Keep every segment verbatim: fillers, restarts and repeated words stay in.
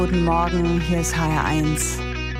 Guten Morgen, hier ist H R eins.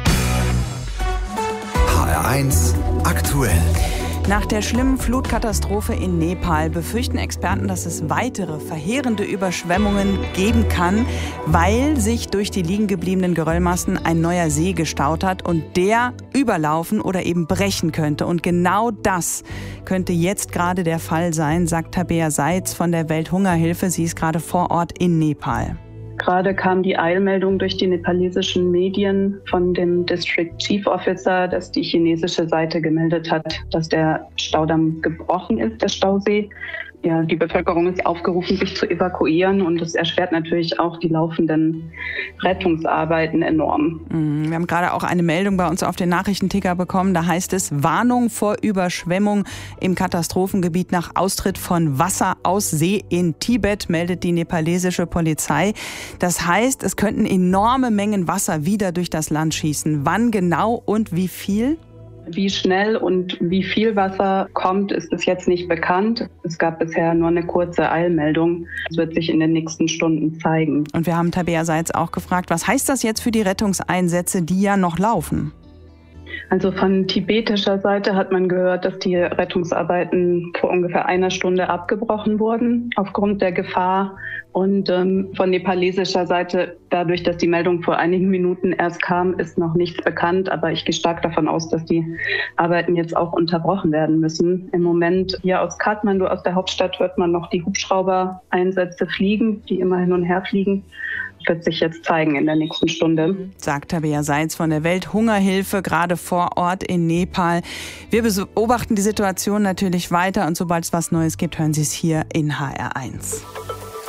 H R eins aktuell. Nach der schlimmen Flutkatastrophe in Nepal befürchten Experten, dass es weitere verheerende Überschwemmungen geben kann, weil sich durch die liegen gebliebenen Geröllmassen ein neuer See gestaut hat und der überlaufen oder eben brechen könnte. Und genau das könnte jetzt gerade der Fall sein, sagt Tabea Seitz von der Welthungerhilfe. Sie ist gerade vor Ort in Nepal. Gerade kam die Eilmeldung durch die nepalesischen Medien von dem District Chief Officer, dass die chinesische Seite gemeldet hat, dass der Staudamm gebrochen ist, der Stausee. Ja, die Bevölkerung ist aufgerufen, sich zu evakuieren und es erschwert natürlich auch die laufenden Rettungsarbeiten enorm. Wir haben gerade auch eine Meldung bei uns auf den Nachrichtenticker bekommen. Da heißt es, Warnung vor Überschwemmung im Katastrophengebiet nach Austritt von Wasser aus See in Tibet, meldet die nepalesische Polizei. Das heißt, es könnten enorme Mengen Wasser wieder durch das Land schießen. Wann genau und wie viel? Wie schnell und wie viel Wasser kommt, ist bis jetzt nicht bekannt. Es gab bisher nur eine kurze Eilmeldung. Das wird sich in den nächsten Stunden zeigen. Und wir haben Tabea Seitz auch gefragt, was heißt das jetzt für die Rettungseinsätze, die ja noch laufen? Also von tibetischer Seite hat man gehört, dass die Rettungsarbeiten vor ungefähr einer Stunde abgebrochen wurden aufgrund der Gefahr. Und ähm, von nepalesischer Seite, dadurch, dass die Meldung vor einigen Minuten erst kam, ist noch nichts bekannt. Aber ich gehe stark davon aus, dass die Arbeiten jetzt auch unterbrochen werden müssen. Im Moment hier aus Kathmandu, aus der Hauptstadt, hört man noch die Hubschrauber-Einsätze fliegen, die immer hin und her fliegen. Das wird sich jetzt zeigen in der nächsten Stunde. Sagt Tabea Seitz von der Welthungerhilfe, gerade vor Ort in Nepal. Wir beobachten die Situation natürlich weiter und sobald es was Neues gibt, hören Sie es hier in H R eins.